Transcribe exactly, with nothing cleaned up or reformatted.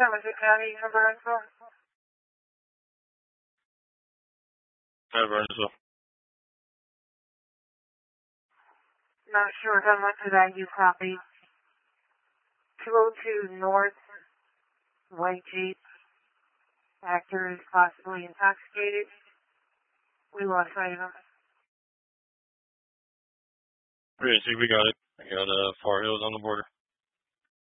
Somerset County, New Burnsville. Hi, Burnsville. Not sure how much of that you copied. two oh two North, white Jeep. Actor is possibly intoxicated. We lost sight of him. three eight six, we got it. I got uh, Far Hills on the border.